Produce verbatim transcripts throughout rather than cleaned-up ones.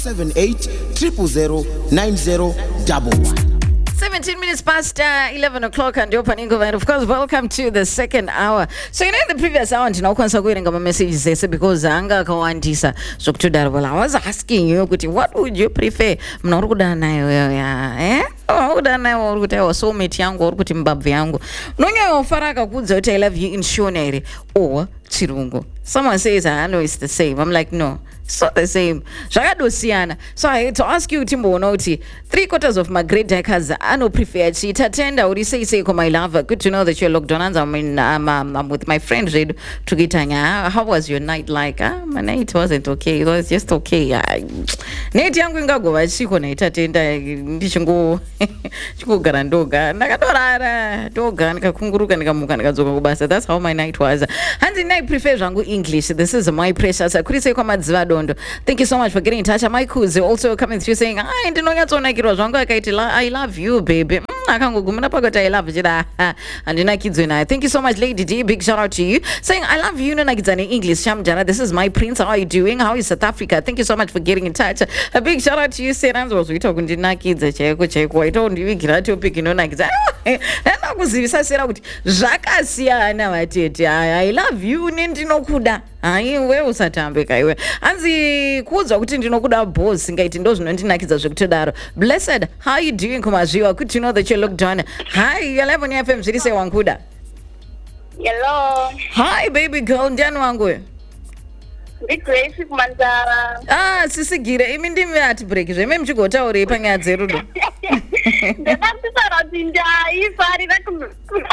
seven eight zero zero nine zero one one. seventeen minutes past uh, eleven o'clock and you're opening and of course welcome to the second hour. So you know in the previous hour ndinokwanisa kuerenga messages ese because anga akawandisa zvokutodaro. Well, I was asking you kuti what would you prefer? Mna uri kudana nayo eh? Oh, kudana nayo uri kuti aiwa soulmate yangu uri kuti mbabvu yangu. Unonyanyofara akakudza kuti I love you in Shoneri or Chirungu. Someone says I know it's the same. I'm like no. It's not the same. Zvakadosiyana. So I had to ask you timboona kuti three quarters of my great hackers ano prefer chita tenda uri say say ko my lover. Good to know that you're locked on. I mean I'm, um, I'm with my friend Red Tugitanya. How was your night like? Ah, my night wasn't okay. It was just okay. Night yangu ingagova chiko na ita tenda ndichingo chikugara ndoga. Ndakadorara ndoga ndikakunguruka ndikamuka ndikadzoka kubasa. That's how my night was. Hanzi night prefer zvangu English. This is my precious. Kuri say kwa madziva dondo. Thank you so much for getting in touch. Maikuzi also coming through saying, "Hi, ndinonyatsonakirwa zvangu akaiti I love you baby." Mm, akangogumira pakati I love chida. Andinakidzwe naye. Thank you so much Lady D. Big shout out to you. Saying I love you nonakidza English. Shamjana. This is my prince. How are you doing? How is South Africa? Thank you so much for getting in touch. A big shout out to you. Seranzo was wita kundinakidza chaiko chaiko. Waita undivigira topic inonakidza. Ndakuzivisa sera kuti zvakasiyana vatete. I love you nendinokuda. Hai wewe usatambeka iwe. Anzi kuudzwa kuti ndinokuda boss ngaiti ndo zvinondinakidza zvekutodaro. Blessed, how are you doing kumazviwa? Good to know that you looked on. Hi, you're live on F M zviri sei wanguda. Hello. Hi baby girl, ndiani wangu? Ndi Grace kumanzara. Ah, sisigire. Imi ndimi ati break. Zveme mchigotaurei panyaya dzerudo. Ndakambisara kuti ndaifarira ku.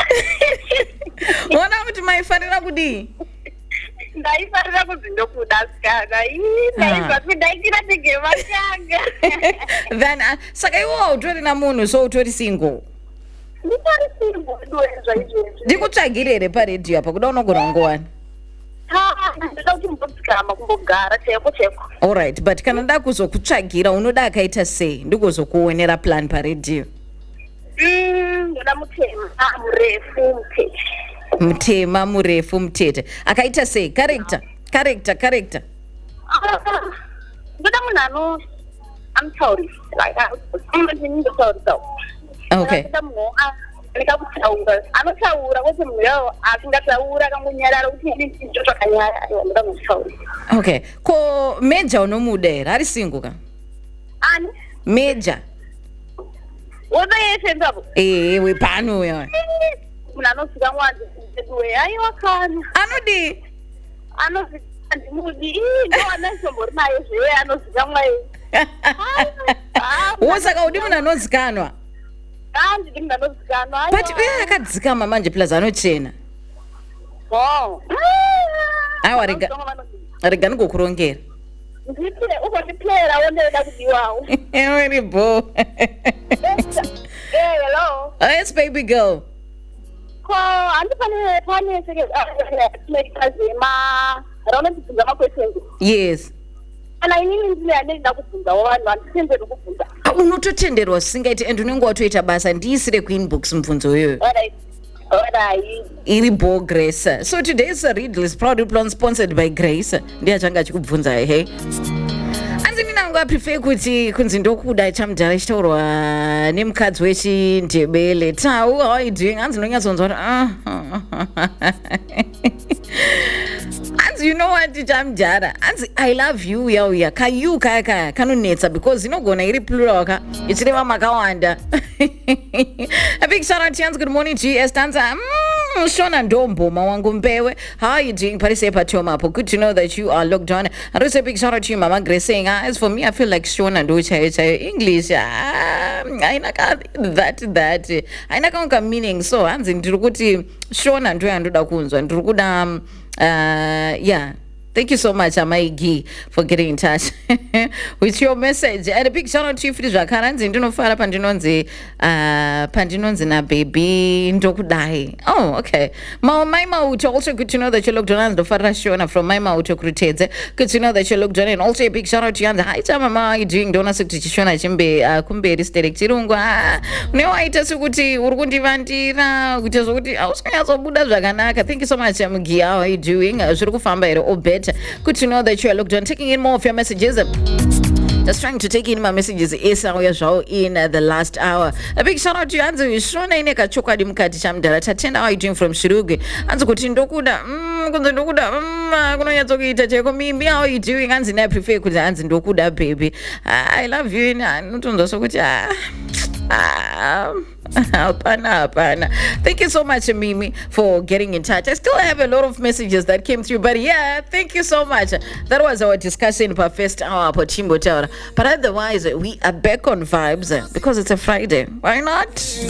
Wona kuti maifarira kudii? Ndaifarira kuti ndokuda sikana. Ii, ndaibva kuti ndaitira tegema changa. Then uh, saka iwo utori na munhu so utori single. Ndipari single ndoenzva izvozvo. Ndikutsvagirere paredhiyo apa kuda unogona ngowani. Ha, ndinoda kuti mbodzikama kumbogara cheko cheko. All right, but kana nda kuzokutsvagira unoda akaita sei ndikuzokuonera plan paredhiyo? Mm, ndoda mutema murefu mutete. Mutema murefu mutete. Akaita sei? Character, character, character. Ndoda munhu ano amutaurisa. Like, I'm ndotauritsawo. Okay. Ndoda munhu ndikakutaura anotaura kuti munhu asingataura akangonyarara kuti ndinto zvakanyara ndoda mutaurisa. Okay. Ko Major unomuda here ari single ka? Ani? Major. Woza yese ndabo? Eh, we pano uyo. Munhu anozvika mwanzi kuwe aiwa kana. Anodi? Anozvika ndimudi. Ndo anasombori naye zve anozvika mwaye. Wosaka udi munhu anozikanwa? Kandi ndimi ndanozikanwa. But uye akadzikama manje plus anochena. Oh. Aiwa rega. Rega ndingokurongera. Ndipire uko ndipera wondereda kudiwawo. Very bo. Hey, hello. Yes baby girl. Ko andipane pane seke medical zema. Rona ndibvunza ma questions. Yes. Kana inini ndine andida kubvunza vanhu anditenderi kubvunza. Unototenderwa singaiti and unenge watoita basa ndiisire kuinbox mubvunzo iyoyo. Alright. Alright. Iri bo Grace. So today's Riddle is proudly sponsored by Grace. Ndiachanga chikubvunza hey. Anzi minangu aprefer kuti kunzi ndokuda chamudhara ichitaurwa nemukadzi wechindebele. Tau, how are you doing? Anzi nonyatsonzwa Anzi, you know what chamudhara? Anzi, I love you ya uya. Kayu kaya kaya kanonetsa because inogona iri plural ka. Ichireva makawanda. A big shout out to you. Good morning to you. Estanza. Mm, Shona Ndombo Mawangu Mpewe. How are you doing? Parise Patomapo. Good to know that you are logged on. And also a big shout out to you, Mama Grace, saying, ah, as for me, I feel like Shona Ndocha English. Ah, I know that, that. I know meaning. So, I'm saying, Shona Ndocha Kunzo. And Rukuda, uh, yeah. Thank you so much, Amaigi, for getting in touch with your message. And a big shout out to you for the Jakaranzi. Don't know far up and Pandinonzi, uh, Pandinonzi na baby, Ndokudai. Oh, okay. Ma, my mouth, also good to know that you looked on the Farah Shona from my mouth to Kruteze. Good to know that you looked on. And also a big shout out to you. And hi, Mama, how are you doing? Don't ask to Shona Chimbe, uh, Kumbe, District Chirungwa. No, I just Uguti, Urgundi Vandira, which is what I was going to Buddha Zaganaka. Thank you so much, Amgia. How are you doing? Zuruku Famba, or bet. Good to know that you are looked on. Taking in more of your messages. Just trying to take in my messages esauya zvao in uh, the last hour. A big shout out to you Anzi Shona ine kachokwadi mukati chamdara tatenda. How are you doing from Shirugwe? Anzi kuti ndokuda mm kunze ndokuda mm kunonyatsokuita cheko mimbi. How are you doing? Anzi na prefer kuti anzi ndokuda baby. I love you ina notonzo sokuti ah ah Hapana, hapana. Thank you so much, Mimi, for getting in touch. I still have a lot of messages that came through, but yeah, thank you so much. That was our discussion for first hour for Chimbo Tower. But otherwise, we are back on vibes because it's a Friday. Why not?